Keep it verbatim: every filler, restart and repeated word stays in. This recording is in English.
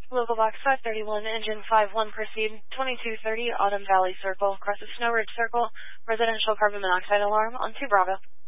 Local Box five thirty-one, Engine five one, proceed. twenty-two thirty, Autumn Valley Circle, cross the Snow Ridge Circle, residential carbon monoxide alarm on two Bravo.